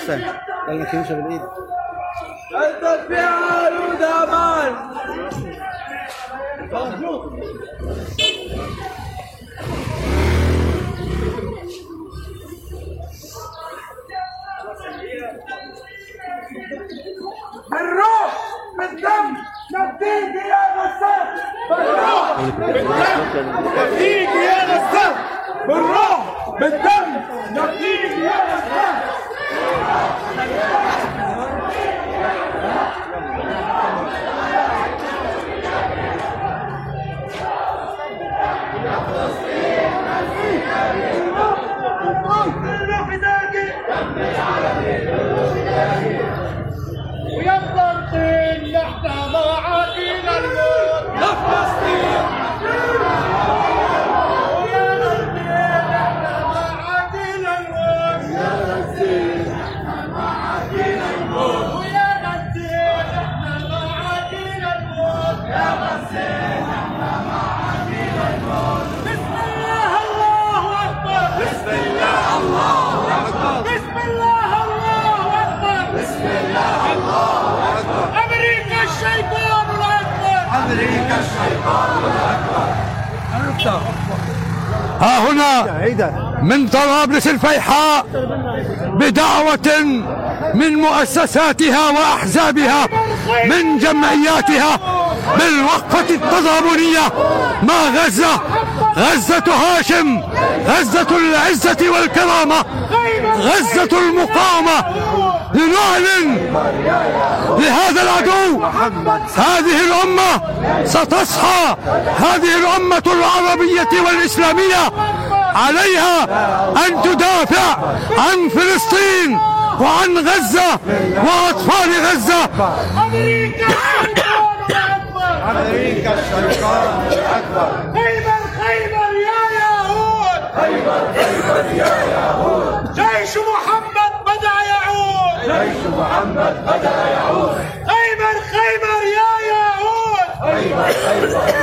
أحسن. يلا كيمشى بالإيد. التدبير ودمان. بالروح بالدم نفديك يا غسان. بالروح بالدم نفديك يا غسان. بالروح بالدم نفديك يا غسان. ويفضل طين نحن معاكين الموت لفلسطين. ويا فلسطين نحن معاكين الموت يا فلسطين نحن معاكين الموت. ويا فلسطين نحن معاكين الموت يا فلسطين نحن معاكين الموت. بسم الله الله أكبر. بسم الله الله أكبر. بسم الله الله أكبر. بسم الله الله أكبر. أمريكا الشيطان الأكبر. أمريكا الشيطان الأكبر. ها هنا من طرابلس الفيحاء بدعوة من مؤسساتها وأحزابها من جمعياتها بالوقفة التضامنية مع غزة، غزة هاشم، غزة العزة والكرامة، غزة المقاومة، لنعلن لهذا العدو هذه الأمة ستصحى. هذه الأمة العربية والإسلامية عليها أن تدافع عن فلسطين وعن غزة وأطفال غزة. أمريكا الشيطان الأكبر. خيبر خيبر يا يهود. خيبر خيبر يا يهود. جيش محمد بدأ يعود. جيش محمد بدأ يعود. خيبر خيبر يا يهود. خيبر خيبر